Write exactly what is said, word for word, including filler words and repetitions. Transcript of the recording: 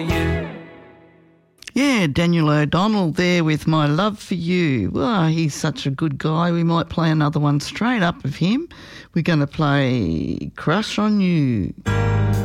you. Yeah, Daniel O'Donnell there with My Love for You. Well, he's such a good guy. We might play another one straight up of him. We're going to play Crush on You.